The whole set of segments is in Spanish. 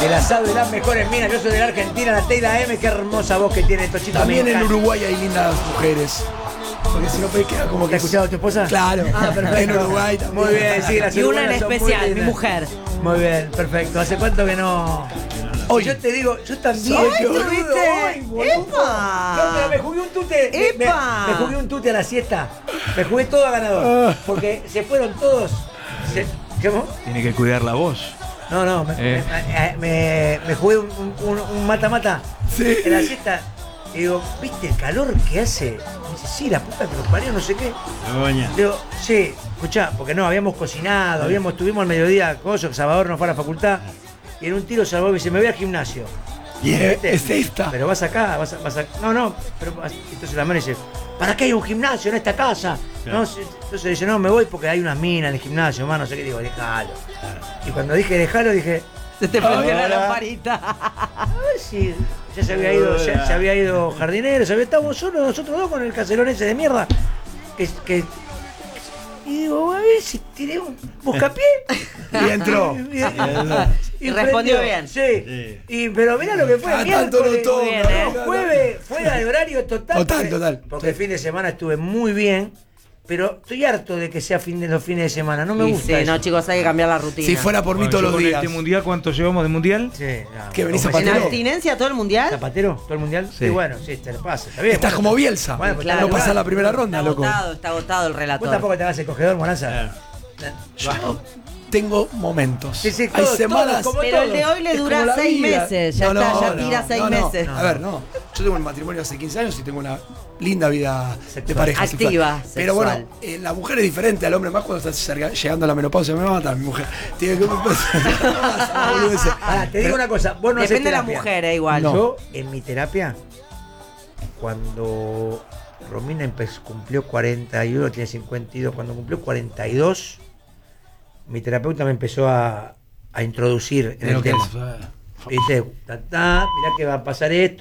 El asado y las mejores minas. Yo soy de la Argentina, la Teida M. Qué hermosa voz que tiene Tochito. También en Uruguay hay lindas mujeres. Porque si no, pues queda como ¿Te que. ha escuchado a tu esposa? Claro. Perfecto. En Uruguay también. Muy bien, sí, las Y una en uruguayas son muy especial, mi lindas. mujer. Muy bien, perfecto. ¿Hace cuánto que no? Hoy. Yo te digo, yo también. ¿Sabes qué, boludo? boludo? Ay, boludo. ¡Epa! No, pero me jugué un tute. ¡Epa! Me jugué un tute a la siesta. Me jugué todo a ganador. Porque se fueron todos. ¿Cómo? Tiene que cuidar la voz. No, me jugué un mata-mata Sí. en la siesta. Y digo, ¿viste el calor que hace? Me dice, sí, la puta que los parió, no sé qué. Digo, sí, escuchá, porque no, habíamos cocinado, estuvimos al mediodía, Salvador no fue a la facultad, y en un tiro Salvador me dice, me voy al gimnasio. Y ¿Viste? es esta. Pero vas acá, vas a. No, pero entonces la madre dice, ¿para qué hay un gimnasio en esta casa? Claro. No, entonces dice, no, me voy porque hay unas minas en el gimnasio, hermano, no sé qué, digo, déjalo. Y cuando dije déjalo, dije, Se te prendió la Ahora. lamparita. a ver si ya se había ido, ya se había ido jardinero, estábamos solos nosotros dos con el caserón ese de mierda. Y digo, a ver si tiré un buscapié. Y entró. Y respondió prendió. bien. Sí. Pero mirá lo que fue. Cada tanto lo toca, muy bien, ¿no? Jueves, fuera de horario total. Total. Porque el fin de semana estuve muy bien. Pero estoy harto de que sea los fines de semana. No me Y gusta. sí, eso. no, chicos, hay que cambiar la rutina. Si fuera por mí todos Yo los con días. este mundial, ¿cuánto llevamos de mundial? Sí, no, ¿Que venís como zapatero? ¿En si- abstinencia todo el mundial? ¿Zapatero? ¿Todo el mundial? Sí. Sí, bueno, sí, te lo pasa. Está bien. Estás bueno. como Bielsa. Bueno, pues Claro. No pasás la primera ronda, Está loco. está agotado el Vos relator. tampoco te hagas el cogedor, Moranza. Yo tengo momentos. Sí, Hay todos, semanas. todos, como Pero el de hoy le Es dura como la 6 vida. meses. Ya está, ya tira 6 meses. A ver, no. Yo tengo un matrimonio hace 15 años y tengo una linda vida de Sexual. pareja. Activa, sexual. Pero bueno, sexual. la mujer es diferente al hombre, más cuando estás llegando a la menopausia. Me va a matar mi mujer. Tiene que. Ahora, te digo una cosa. Vos no haces Depende de la terapia. mujer, igual. No. Yo, en mi terapia, cuando Romina cumplió 41, tiene 52, cuando cumplió 42, mi terapeuta me empezó a introducir en el tema. ¿Viste? Mirá que va a pasar esto,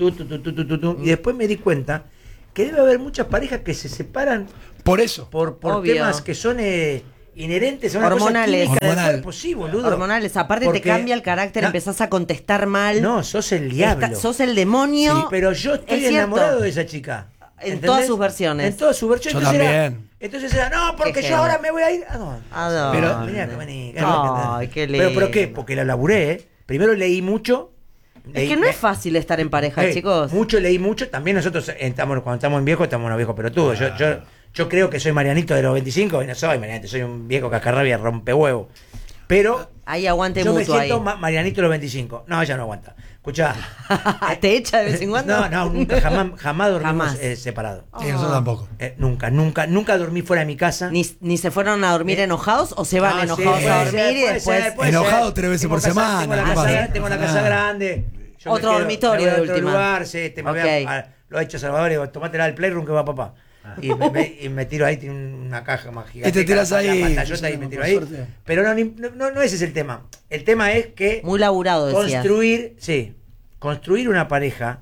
y después me di cuenta que debe haber muchas parejas que se separan Por eso. por Obvio. temas que son inherentes a una Hormonales. cosa química del Hormonal. cuerpo, sí, boludo. Hormonales, aparte Porque- te cambia el carácter, No, empezás a contestar mal. No, sos el diablo. Sos el demonio. Sí, pero yo estoy Es cierto. enamorado de esa chica. En ¿entendés? todas sus versiones. En todas sus versiones. Yo Entonces también. entonces era, no, porque Qué yo genio. ahora me voy a ir. ¿A dónde? ¿A dónde? Pero- Vení. Ay, qué Pero ¿qué? lindo. Porque la laburé, ¿eh? Primero leí mucho. Es que no es fácil estar en pareja, chicos. Leí mucho. También nosotros cuando estamos en viejos, estamos unos viejos pelotudos. Yo creo que soy Marianito de los 25 y no soy Marianito, soy un viejo cascarrabia rompehuevo. Pero Hay aguante yo me mutuo ahí. siento Marianito de los 25. No, ella no aguanta. Escuchá. ¿Te echa de vez en cuando? No, nunca, jamás dormimos Jamás. separados. Sí, nosotros tampoco. Nunca dormí fuera de mi casa. Ni se fueron a dormir enojados o se van No, enojados sí, a puede dormir ser, y puede después. ser, puede Enojado ser. 3 veces Tengo por casa- semana, Tengo la ¿qué casa, pasa? tengo la Nada. casa grande. Yo Otro me quedo- dormitorio me voy a de otro última. lugar, sí, me voy Ok. lo ha hecho Salvador y digo, tomátela al playroom que va papá. Y me tiro ahí, tiene una caja más gigante. Y te tiras ahí. La pantallota y me tiro Por ahí. suerte. Pero no ese es el tema. El tema es que Muy laburado, decías. construir una pareja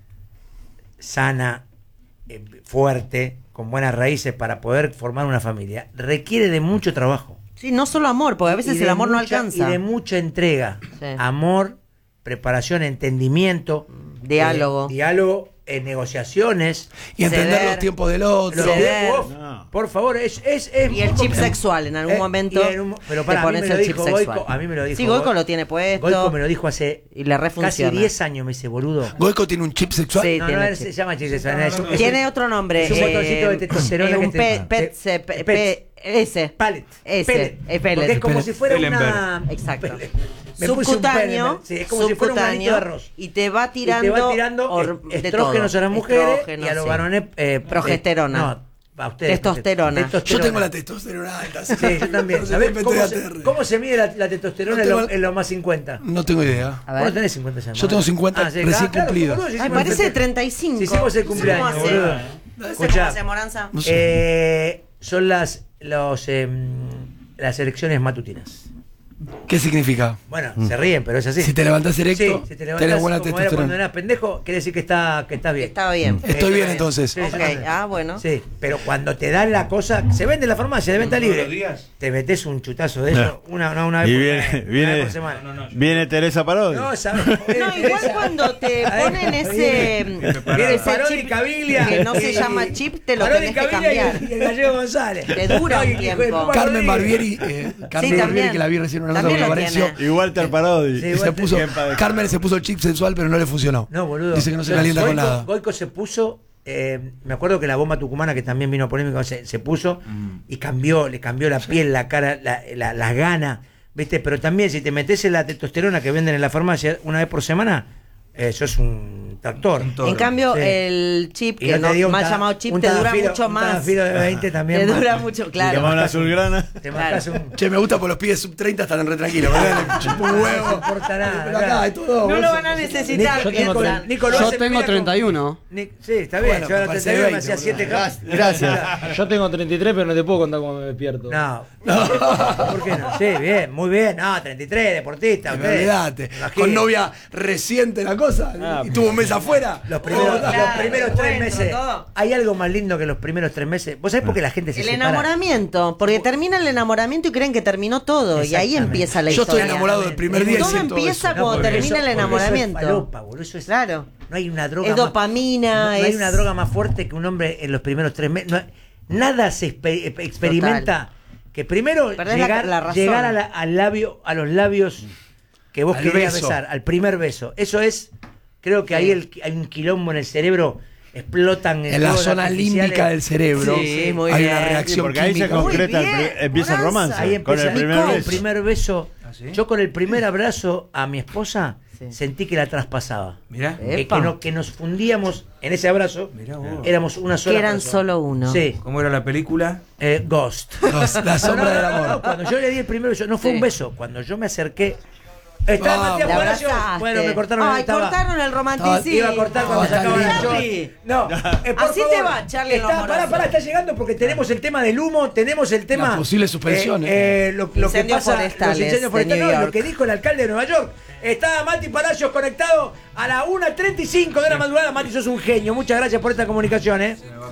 sana, fuerte, con buenas raíces para poder formar una familia, requiere de mucho trabajo. Sí, no solo amor, porque a Y veces de el amor no mucha- alcanza. Y de mucha entrega. Sí. Amor, preparación, entendimiento. Diálogo. Diálogo, negociaciones. Y entender Ceder. los tiempos del otro. Los Ceder. tiempos, No. por favor, es Y el chip sexual, en algún momento pero te para, a mí pones me lo el chip dijo sexual. Goico, a mí me lo dijo. Sí, Goico lo tiene puesto. Goico me lo dijo hace Y le casi refunciona. 10 años, me dice, boludo. Goico tiene un chip sexual. Sí. No, tiene no, chip. se llama chip sexual. Tiene otro nombre. Es un botoncito de testosterona un que te- ese. Pallet. Ese. Pellet. Pellet. Porque es como Pellet. si fuera Pellenberg. una... Exacto. Pellet. Me puse un Subcutáneo. pellet. Sí, es como si fuera un granito de arroz. Y te va Y tirando. te va tirando de estrógenos todo. a las mujeres Estrógenos, y a los sí. varones... Progesterona. No, a ustedes. Testosterona. Yo tengo la testosterona alta. Sí, yo también. No sé ¿Sabés qué me cómo estoy ATR. cómo se mide la testosterona No en, tengo- en los más 50? No tengo idea. A Vos no ver. tenés 50 años. Yo tengo 50 recién cumplidos. boludo, si Ay, hicimos parece de el 35. Si hicimos el cumpleaños, ¿Cómo hace? boludo. ¿Cómo Escuchá, hace, Moranza? No sé. son las elecciones matutinas. ¿Qué significa? Bueno, se ríen, pero es así. Si te levantás erecto, sí, si te levantás tenés buena como era testosterona. cuando eras pendejo, quiere decir que estás bien. Estaba bien. Estoy bien entonces. Sí, Ok, bueno. Sí, pero cuando te dan la cosa, se vende en la farmacia de venta ¿Todos libre. los días? Te metes un chutazo de eso, una vez Y por, viene, una vez por semana. viene Teresa Parodi. No, ¿sabes? No, igual cuando te ponen ese Viene Parodi chip Caviglia. que no se y- llama chip, te lo Parodi tenés que Caviglia cambiar. y el Gallego González. Te dura un y- y- tiempo. y- Carmen Barbieri, Sí, Barbieri, también. que la vi recién en una nota También con lo Lorenzo, tiene. Y Walter Parodi. Sí, y se puso, Bien padre. Carmen se puso chip sensual, pero no le funcionó. No, boludo. Dice que no se calienta con nada. Goico se puso, me acuerdo que la bomba tucumana, que también vino polémica, se puso y le cambió la piel, la cara, las ganas, ¿viste? Pero también si te metes en la testosterona que venden en la farmacia una vez por semana, eso es un tractor. En cambio, Sí. el chip, Y que no te digo mal un llamado chip, un te dura Tadafilo- mucho un más. Tadafilo de 20 también. Te más. dura mucho, Y claro. tomás una azulgrana. Te marcas un... Che, me gusta por los pibes sub 30 están re tranquilos, ¿verdad? Le chupo un huevo. No importa nada, Pero claro. acá hay todo. No vos- lo van a necesitar. Nico, piensan. Nico lo Yo hace, tengo mira, 31. Sí, está bien. Bueno, yo a me los parece 32 me 20, hacía 7 boludo. Gracias. Yo tengo 33, pero no te puedo contar cómo me despierto. No. ¿Por qué no? Sí, bien, muy bien. No, 33, deportista. usted. Olvídate. Imagínate. Con novia reciente la cosa. Ah, y tuvo un mes afuera. Los primeros, Claro, los primeros 3 encuentro, meses. todo. Hay algo más lindo que los primeros 3 meses. ¿Vos sabés por qué la gente se El separa? enamoramiento, porque termina el enamoramiento y creen que terminó todo, y ahí Exactamente. empieza la Yo historia. estoy enamorado del primer día y Todo siento empieza eso. cuando porque termina el porque enamoramiento. Eso es falopa, boludo, eso es- Claro. No hay una droga Es más- dopamina, no hay es- una droga más fuerte que un hombre en los primeros 3 meses. Nada se experimenta que primero Perdés llegar, la razón. llegar al labio, a los labios que vos Al querías beso. besar, al primer beso. Eso es, creo que Sí. ahí hay un quilombo en el cerebro, explotan En la fuegos zona artificiales. límbica del cerebro Sí, muy hay bien. una Sí, reacción porque ahí se química. concreta, Muy bien, empieza el Moranza. romance. Ahí Con empieza el primer Nico, beso. primer beso. ¿sí? Yo con el primer abrazo a mi esposa Sí. sentí que la traspasaba. Mirá. Epa. Que nos fundíamos en ese abrazo. Mirá vos. Éramos una sola Que eran persona. solo uno. Sí. ¿Cómo era la película? Ghost. La sombra del No, amor. cuando yo le di el primer beso, no fue Sí. un beso. Cuando yo me acerqué. Estaba Vamos. Matías La Palacio. abrazaste. Bueno, me cortaron Ay, estaba- cortaron el romanticismo. Iba a cortar cuando No, se acaba está el show. bien. No, por Así favor, te va, Charlie, en los Pará, amorosos. está llegando porque tenemos el tema del humo, tenemos el tema. Las posibles suspensiones. Lo que Incendios pasa, forestales los incendios de forestales, New no, lo York. que dijo el alcalde de Nueva York. Estaba Mati Palacios conectado a la 1:35 de la madrugada. Mati, sos un genio. Muchas gracias por esta comunicación,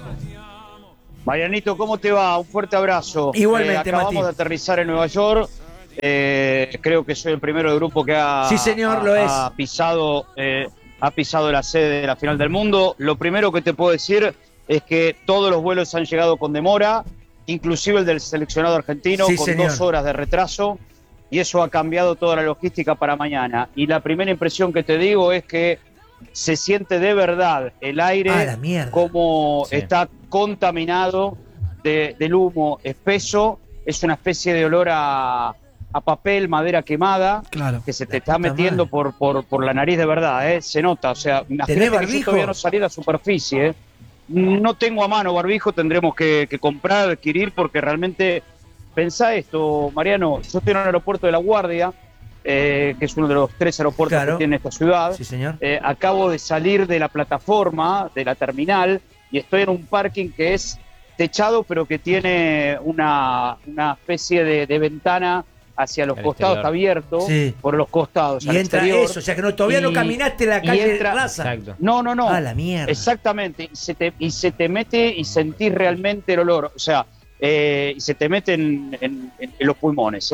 Marianito, ¿cómo te va? Un fuerte abrazo. Igualmente, acabamos Mati. de aterrizar en Nueva York. Creo que soy el primero del grupo que Sí, señor, lo es. ha pisado la sede de la final del mundo. Lo primero que te puedo decir es que todos los vuelos han llegado con demora, inclusive el del seleccionado argentino, Sí, con señor. 2 horas de retraso, y eso ha cambiado toda la logística para mañana. Y la primera impresión que te digo es que se siente de verdad el aire Ah, la mierda. como Sí. está contaminado del humo espeso. Es una especie de olor a papel, madera quemada, Claro. que se te La está puta metiendo por la nariz de verdad, ¿eh? Se nota, o sea, imagínate que yo barbijo? todavía no salí a la superficie, ¿eh? No tengo a mano barbijo, tendremos que comprar, adquirir, porque realmente, pensá esto, Mariano, yo estoy en el aeropuerto de La Guardia, que es uno de los 3 aeropuertos Claro. que tiene esta ciudad. Sí, señor. Acabo de salir de la plataforma, de la terminal, y estoy en un parking que es techado, pero que tiene una especie de ventana hacia los Al costados, exterior. está abierto Sí. por los costados. Y al entra exterior. eso, o sea que no, todavía no Y- caminaste la y calle entra- raza. Exacto. No. Ah, la mierda. Exactamente, y se te mete y sentís realmente el olor, o sea, y se te mete en los pulmones.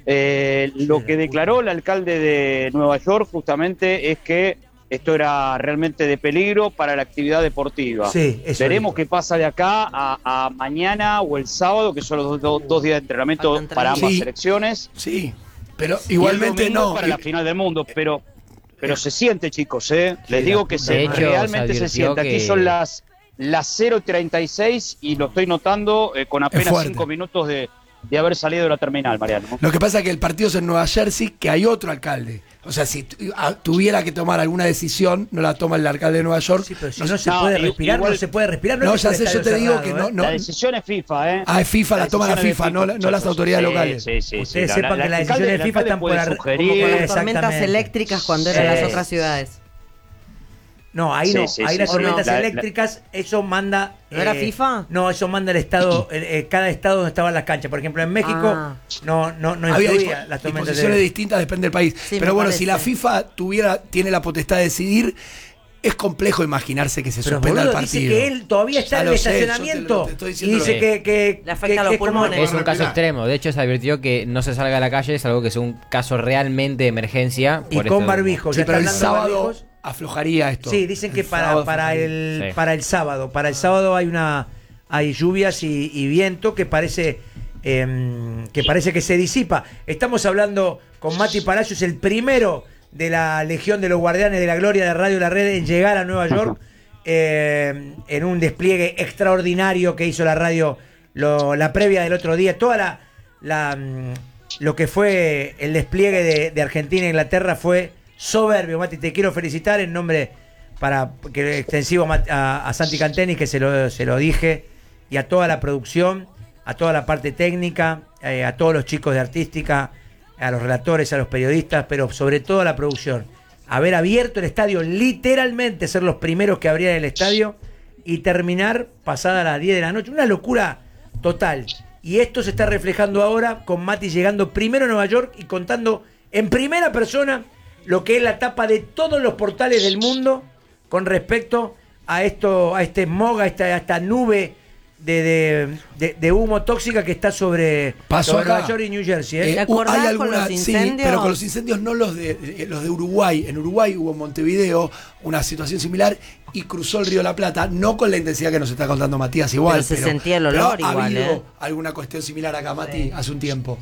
Lo que declaró el alcalde de Nueva York justamente es que esto era realmente de peligro para la actividad deportiva. Sí, eso Veremos dijo. qué pasa de acá a mañana o el sábado, que son los dos días de entrenamiento Faltan para ambas Sí. selecciones. Sí, pero Y igualmente el domingo no. para la final del mundo, pero se siente, chicos, Les digo que De hecho, realmente se se siente. advirtió Aquí que- son las 0:36 y lo estoy notando con apenas fuerte. 5 minutos de haber salido de la terminal, Mariano. Lo que pasa es que el partido es en Nueva Jersey, que hay otro alcalde. O sea, si tuviera que tomar alguna decisión, no la toma el alcalde de Nueva York. Sí, pero si No no, sé- se no, puede igual- respirar, no se puede respirar. No, es ya un sé, yo estadio te digo cerrado, que no, no. La decisión es FIFA, ¿eh? Ah, es FIFA, la toma la decisión es de FIFA, no las muchachos. autoridades Sí, locales. Sí. Ustedes La- sepan la- que las el alcalde- decisiones de el FIFA alcalde están puede por sugerir. Como con las Exactamente. tormentas eléctricas cuando eran las Sí. otras ciudades. No, ahí Sí, no. sí, Ahí sí, las sí. tormentas La- eléctricas, eso manda. ¿No era FIFA? No, eso manda el estado, cada estado donde estaban las canchas. Por ejemplo, en México Ah. no Había influía las tormentas disposiciones eléctricas. distintas, depende del país. Sí, Pero me bueno, parece. si la FIFA tiene la potestad de decidir, es complejo imaginarse que se Pero suspenda el boludo, dice partido. que él todavía está Ya en lo el sé, yo estacionamiento te estoy y diciendo dice lo que Le afecta a los es como- pulmones. Es un caso extremo. De hecho, se advirtió que no se salga a la calle, es algo que es un caso realmente de emergencia. y por con esto- barbijo. Sí, ya pero el están dando sábado barbijos. aflojaría esto. Sí, dicen que El sábado para aflojaría. el Sí. para el sábado hay lluvias y viento que parece que se disipa. Estamos hablando con Mati Palacios, el primero de la Legión de los Guardianes de la Gloria de Radio La Red en llegar a Nueva York, en un despliegue extraordinario que hizo la radio la previa del otro día. Toda lo que fue el despliegue de Argentina e Inglaterra fue soberbio. Mati, te quiero felicitar en nombre extensivo a Santi Canteni, que se lo dije, y a toda la producción, a toda la parte técnica, a todos los chicos de artística, a los relatores, a los periodistas, pero sobre todo a la producción. Haber abierto el estadio, literalmente ser los primeros que abrían el estadio y terminar pasada las 10 de la noche. Una locura total. Y esto se está reflejando ahora con Mati llegando primero a Nueva York y contando en primera persona lo que es la tapa de todos los portales del mundo con respecto a este smog, a esta nube de humo tóxica que está sobre Nueva York y New Jersey. ¿Te acordás hay con los sí, incendios? pero con los incendios no los de Uruguay. En Uruguay hubo en Montevideo una situación similar y cruzó el Río de la Plata, no con la intensidad que nos está contando Matías igual. Pero se sentía el olor pero igual, ha habido ¿eh? alguna cuestión similar acá, Mati, hace un tiempo.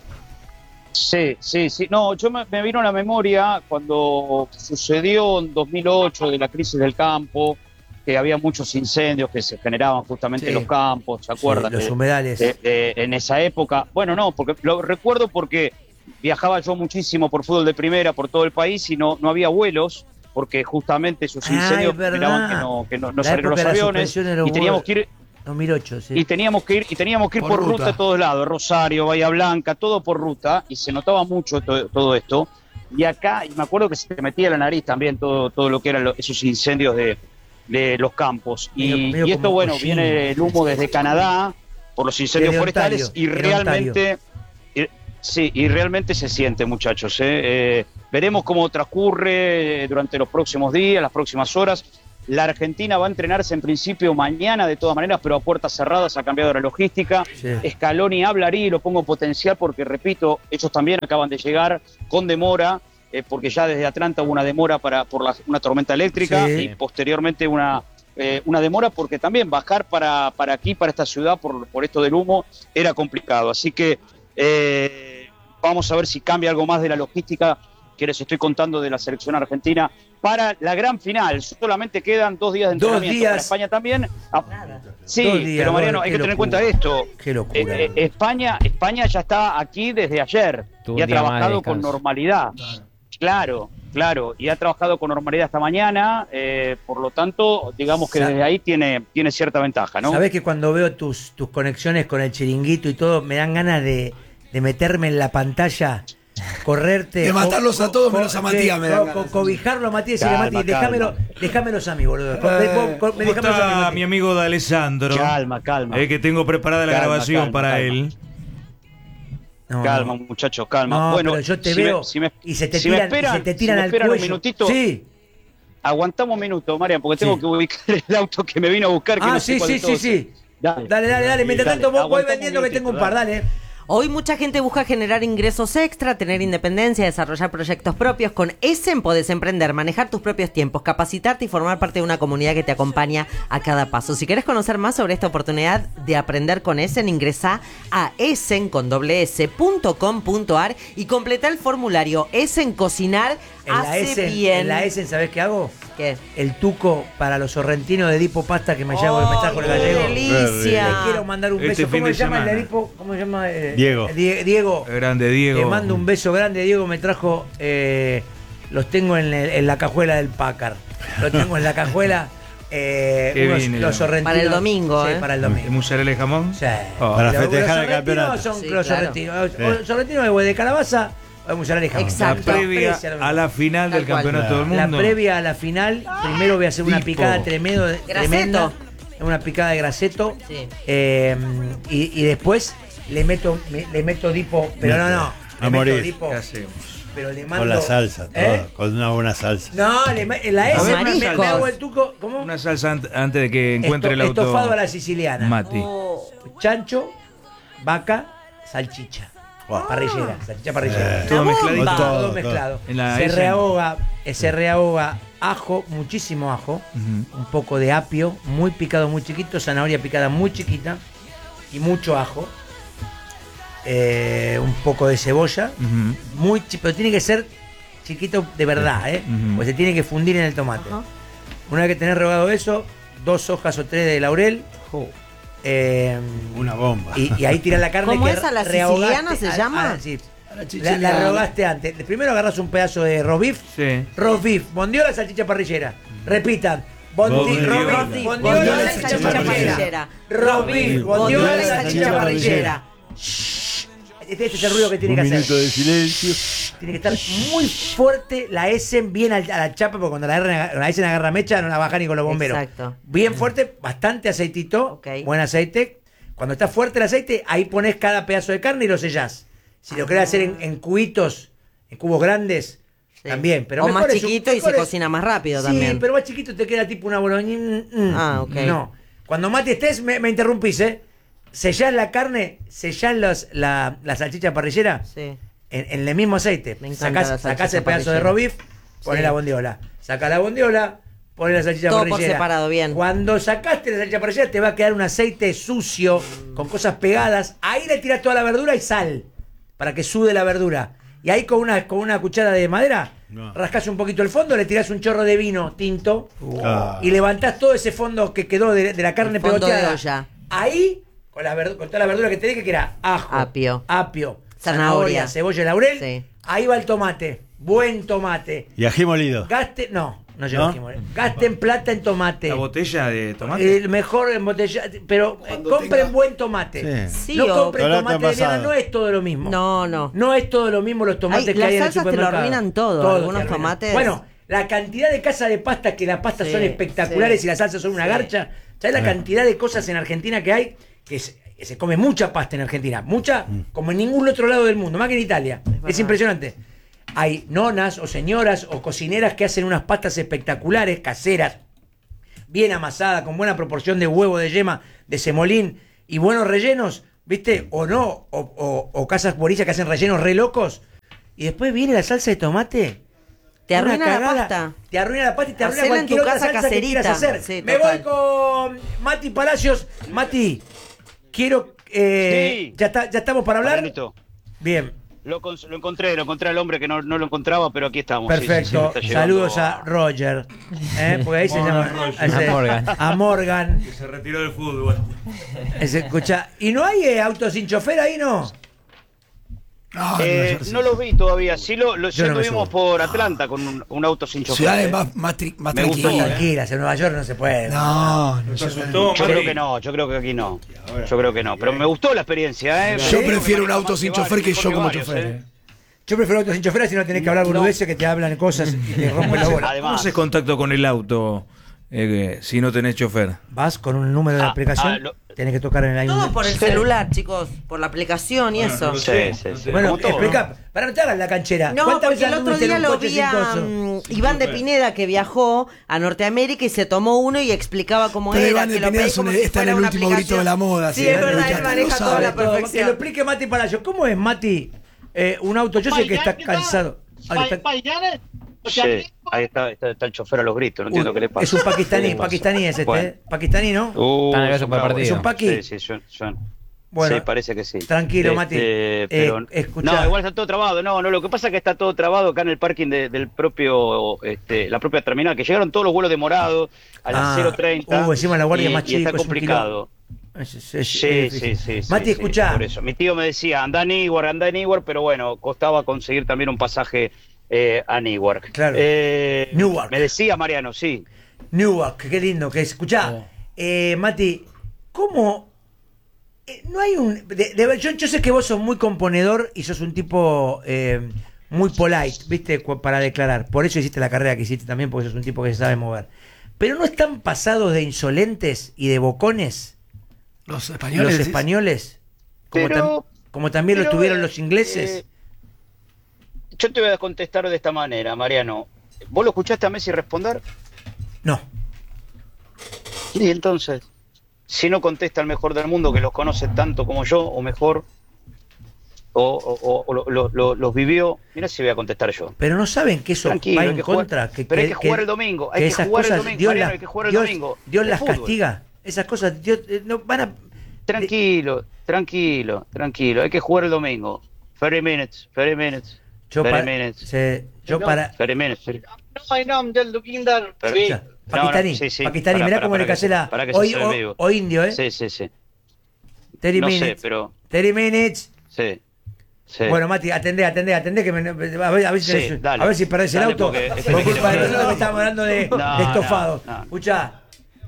Sí. No, me vino a la memoria cuando sucedió en 2008 de la crisis del campo, que había muchos incendios que se generaban justamente Sí. en los campos, ¿se acuerdan? los humedales. En esa época. Bueno, no, porque lo recuerdo porque viajaba yo muchísimo por fútbol de primera por todo el país y no había vuelos, porque justamente esos incendios es verdad. generaban que no La salieron los época de la aviones suspensión de los y teníamos vuelos. que ir 2008, sí. y teníamos que ir por ruta a todos lados, Rosario, Bahía Blanca, todo por ruta, y se notaba mucho todo esto. Y acá, y me acuerdo que se metía la nariz también todo lo que eran esos incendios de los campos. Medio Y esto, como bueno, cochino. viene el humo desde Canadá por los incendios Desde forestales Ontario, y desde realmente... Sí, y realmente se siente, muchachos. Veremos cómo transcurre durante los próximos días, las próximas horas. La Argentina va a entrenarse en principio mañana, de todas maneras, pero a puertas cerradas, ha cambiado la logística. Sí. Scaloni hablaría, y lo pongo potencial porque, repito, ellos también acaban de llegar con demora, porque ya desde Atlanta hubo una demora por una tormenta eléctrica Sí. y posteriormente una demora porque también bajar para aquí, para esta ciudad, por esto del humo, era complicado. Así que vamos a ver si cambia algo más de la logística que les estoy contando de la selección argentina para la gran final. Solamente quedan 2 días de 2 entrenamiento. días. Para España también. Sí, 2 días, pero Mariano, qué hay que tener en locura. cuenta esto. Qué locura. España ya está aquí desde ayer Tuvo y ha un día más de trabajado con descanso. normalidad. Claro, y ha trabajado con normalidad esta mañana, por lo tanto, digamos que desde ahí tiene cierta ventaja, ¿no? Sabés que cuando veo tus conexiones con el chiringuito y todo, me dan ganas de meterme en la pantalla, correrte. De matarlos a todos menos a Matías, me dan ganas. Cobijarlo a Matías y decirle, Calma, Mati, calma. déjamelos a mí, boludo. ¿Cómo Déjamelos a mí, está Mati. mi amigo de Alessandro? Calma. Que tengo preparada la Calma, grabación calma, para calma. él. No, Calma, muchachos, calma. No, bueno, pero yo te si veo me y se te si me tiran, esperan- y se te tiran si me al esperan cuello. un minutito, Sí. aguantamos un minuto, Marian, porque tengo Sí. que ubicar el auto que me vino a buscar. Que no sé Sí, cuál de sí, todos sí. es. Dale. Dale. Mientras tanto, voy aguantamos vendiendo un que tengo un minutito, par, dale. Hoy mucha gente busca generar ingresos extra, tener independencia, desarrollar proyectos propios. Con Essen podés emprender, manejar tus propios tiempos, capacitarte y formar parte de una comunidad que te acompaña a cada paso. Si querés conocer más sobre esta oportunidad de aprender con Essen, ingresá a essen.com.ar y completá el formulario. Essen Cocinar hace bien. En la Essen, ¿sabés qué hago? ¿Qué? El tuco para los sorrentinos de Dipo Pasta que me trajo el ¡Qué gallego. delicia! Le quiero mandar un Este beso. fin ¿Cómo de se llama el de semana. Dipo? ¿Cómo se llama? Diego. Diego. Grande Diego. Le mando un beso grande. Diego me trajo. Los tengo en la cajuela del Packard. Los tengo en la cajuela. viene, Los sorrentinos. Para el domingo, Sí, ¿eh? para el ¿De domingo. mozzarella y jamón? Sí. Oh. Para Los festejar el sorrentinos campeonato. Son Sí, los claro. sorrentinos. Sí. Sorrentinos de calabaza. Vamos a hablar de jamón. La Exacto. previa Aprecia lo a la final Tal del cual. campeonato del La mundo. previa a la final, primero voy a hacer una Tipo. picada tremenda. Una picada de graseto. Sí. Y después le meto dipo. Pero no. A Le meto morir. dipo, ¿Qué hacemos? pero le mando. Con la salsa, todo, ¿Eh? con una buena salsa. No, la S. Mariscos. Me hago el tuco. ¿Cómo? Una salsa antes de que encuentre el auto. Estofado a la siciliana. Mati. Chancho, vaca, salchicha. Wow. Parrillera, salchicha parrillera. Todo Una mezcladito. bomba. Todo Todo. mezclado. En la Se S. rehoga ajo, muchísimo ajo, un poco de apio, muy picado, muy chiquito, zanahoria picada muy chiquita y mucho ajo. Un poco de cebolla, Ujú. pero tiene que ser chiquito de verdad, Ujú. pues se tiene que fundir en el tomate. Ajá. Una vez que tenés rehogado eso, 2 hojas o 3 de laurel. Una bomba. Y ahí tirás la carne. ¿Cómo que es? ¿A la rehogaste. siciliana se llama? Sí. A la La chichera. rehogaste antes. Primero agarras un pedazo de roast beef. Sí. Roast beef, bondiola, salchicha parrillera. Repitan. Bondiola. Roast beef, Bondiola, bondiola, salchicha salchicha parrillera. parrillera. Roast beef, bondiola, Bondiola, salchicha parrillera. Este es el ruido que tiene que Un hacer. minuto de silencio. Tiene que estar muy fuerte la S bien a la chapa, porque cuando la S agarra mecha no la baja ni con los bomberos. Exacto. Bien fuerte, bastante aceitito, Ok. buen aceite. Cuando está fuerte el aceite, ahí pones cada pedazo de carne y lo sellás. Si lo querés hacer en cubitos, en cubos grandes, Sí. también. Pero O mejor más es chiquito y se mejor es- cocina más rápido Sí, también. pero más chiquito te queda tipo una boloñina. Ah, ok. No. Cuando Mati estés, me interrumpís, ¿eh? Sellás la carne, sellás la salchicha parrillera Sí. en el mismo aceite. Me encanta la salchicha Sacás el pedazo de parrillera. roast beef, ponés Sí. la bondiola. Sacás la bondiola, ponés la salchicha Todo por parrillera. separado, bien. Cuando sacaste la salchicha parrillera te va a quedar un aceite sucio, con cosas pegadas. Ahí le tirás toda la verdura y sal, para que sude la verdura. Y ahí con una cuchara de madera, No. rascás un poquito el fondo, le tirás un chorro de vino tinto Ah. y levantás todo ese fondo que quedó de la carne El fondo de pegoteada. olla. Ahí, con toda la verdura que tenés, que era ajo, Apio. zanahoria, Zanahoria. cebolla y laurel. Sí. Ahí va el tomate, buen tomate. Y ají molido. No lleva ¿No? ají molido. Gasten plata en tomate. La botella de tomate. El mejor en botella, pero Cuando compren tenga- buen tomate. Sí. Sí, No o- compren Ahora tomate está de mierda, pasado. no es todo lo mismo. No. No es todo lo mismo los tomates Ay, que las hay en el salsas te lo supermercado. arruinan todo, Todo algunos te arruinan. tomates. Bueno, la cantidad de casas de pasta, que las pastas Sí, son espectaculares sí, y las salsas son una sí. garcha. ¿Sabes la cantidad de cosas en Argentina que hay? Que se come mucha pasta en Argentina. Mucha, como en ningún otro lado del mundo, más que en Italia. Es verdad. impresionante. Hay nonas o señoras o cocineras que hacen unas pastas espectaculares, caseras, bien amasada, con buena proporción de huevo, de yema, de semolín y buenos rellenos, ¿viste? O no, o casas borillas que hacen rellenos re locos. Y después viene la salsa de tomate. Te Una arruina la cagada. pasta. Te arruina la pasta y te arruina Hacela en cualquier tu otra casa salsa que quieras caserita. hacer. Sí, Me total. voy con Mati Palacios. Mati, quiero... Sí. ¿Ya estamos para hablar? Marianito, Bien, lo encontré al hombre que no lo encontraba, pero aquí estamos. Sí, sí, sí, perfecto. me está llevando Saludos a Roger. Porque ahí se llama... A Morgan. A Morgan. Que se retiró del fútbol. Escucha, ¿y no hay autos sin chofer ahí, no? No los vi todavía. Sí, Yo sí no me estuvimos subo. por Atlanta con un auto sin chofer. Ciudades más Me tranquilas. gustó, Tranquilas, en Nueva York no se puede. No, ¿Se asustó, Yo Mati? creo que no, yo creo que aquí no. Yo creo que no. Pero me gustó la experiencia, ¿eh? yo Me prefiero un maneja auto más sin que chofer que varios, yo como varios, chofer. ¿eh? Yo prefiero autos sin chofer, si no tenés que hablar boludeces que te hablan cosas y te rompen la bola. ¿Cómo Además, haces contacto con el auto si no tenés chofer? Vas con un número de aplicación, tenés que tocar en el Todo por el celular, chicos. Por la aplicación y eso. sí, sí, sí. Bueno, Como todo, explica, para no te hagas la canchera. No, ¿Cuántas porque veces el otro anduviste en día un lo coche vi sin a coso? Iván de Pineda, que viajó a Norteamérica y se tomó uno y explicaba cómo Pero era. Iván de que lo Pineda pedí es un- como si está en fuera el una último grito aplicación. de la moda, Sí, sí, es ¿no? verdad, Ya él lo maneja sabe, toda la Que lo perfección. explique Mati Palacio. ¿Cómo es, Mati? Un auto, yo sé que está cansado. Ahí está. Sí, ahí está el chofer a los gritos, no entiendo qué le pasa. Es un pakistaní, ¿Qué pasa? pakistaní es este, Bueno. ¿eh? Pakistaní, ¿no? Está nervioso por el bravo. partido. Es un paqui. Sí, suena. Bueno, Sí, parece que sí. tranquilo, Mati. Pero, Escuchá. no, igual está todo trabado. No, lo que pasa es que está todo trabado acá en el parking del propio, la propia terminal, que llegaron todos los vuelos demorados a las 0:30. Encima la guardia más y está chico, es un complicado. Sí. Mati, escuchá. Por eso. Mi tío me decía, anda a Newark, pero bueno, costaba conseguir también un pasaje a Newark. Claro. Newark. Me decía Mariano, sí. Newark, qué lindo que es. Escuchá, Mati, ¿cómo? No hay un... yo sé que vos sos muy componedor y sos un tipo muy polite, ¿viste? Para declarar. Por eso hiciste la carrera que hiciste también, porque sos un tipo que se sabe mover. Pero no están pasados de insolentes y de bocones Los españoles. los españoles, como también lo tuvieron los ingleses. Yo te voy a contestar de esta manera, Mariano. ¿Vos lo escuchaste a Messi responder? No. Y entonces, si no contesta el mejor del mundo, que los conoce tanto como yo, o mejor, los vivió, mira si voy a contestar yo. Pero no saben que eso Tranquilo, va hay en que jugar, contra. pero hay que jugar el domingo. Hay que esas jugar el cosas, domingo, Mariano, hay que jugar el domingo. Dios De las fútbol. castiga. Esas cosas, Dios, no van a. Tranquilo. Hay que jugar el domingo. 30 minutes. Yo 30 para. minutes. Yo para. 30 minutes. No, I know, I'm just looking there. Pero- Sí. Ya, Pakistaní, sí. Pakistaní, mirá cómo le casé la. Para que Hoy, se hace vivo. o indio, ¿eh? Sí. 30 No sé, minutes. pero 30 minutes. sí. Bueno, Mati, atendé, que a ver si, Sí, dale. a ver si perdés el Dale, auto. porque este Por me culpa de quiere- nosotros que estamos hablando de estofado. no. Escuchá.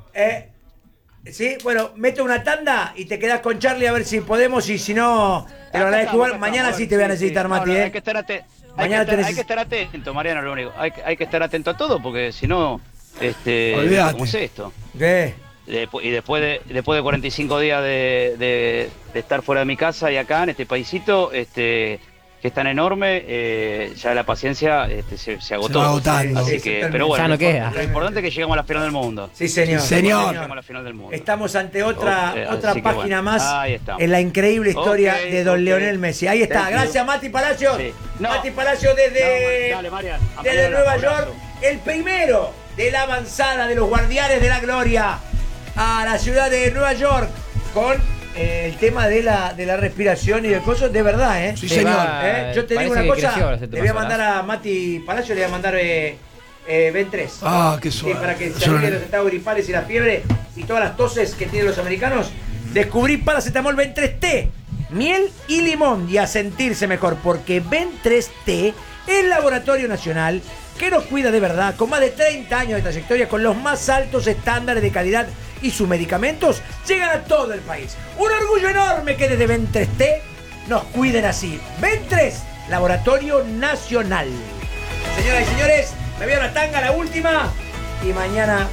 Sí, bueno, meto una tanda y te quedás con Charlie a ver si podemos y si no, te lo agradezco igual. Mañana sí te voy a necesitar, Mati, Hay que estar atento. Mañana Hay que estar atento, Mariano, lo único. Hay que estar atento a todo, porque si no, Olvídate. ¿cómo es esto? ¿Qué? Y después de 45 días de estar fuera de mi casa y acá en este paisito, que es tan enorme, ya la paciencia se agotó. Se va agotando. Así Sí, que, sí, pero bueno, ya no queda. lo importante es que llegamos a la final del mundo. Sí, señor. Sí, señor. Llegamos a la final del mundo. Estamos ante otra Así que página bueno, más ahí estamos. en la increíble historia Ok, de don ok. Lionel Messi. Ahí está. Thank you. Gracias, Mati Palacios. Sí. No. Mati Palacios desde, Dale, Marian. desde Nueva York. El primero de la avanzada de los Guardianes de la Gloria a la ciudad de Nueva York con el tema de la respiración y del coso, de verdad, ¿eh? Sí, Se señor. va, Yo te digo parece una que cosa, creció ahora ese le voy a Tomás mandar a Mati Palacio, le voy a mandar Ben 3. Ah, qué Sí, suave. para que se Yo no- alivien los estados gripales y la fiebre y todas las toses que tienen los americanos. Descubrí paracetamol Ben 3T, miel y limón, y a sentirse mejor, porque Ben 3T es laboratorio nacional que nos cuida de verdad, con más de 30 años de trayectoria, con los más altos estándares de calidad, y sus medicamentos llegan a todo el país. Un orgullo enorme que desde Ben 3T nos cuiden así. Ben 3, laboratorio nacional. Señoras y señores, me voy a una tanga, la última, y mañana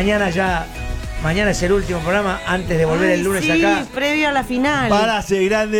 es el último programa antes de volver el lunes sí, acá. previo a la final. Para ser grande.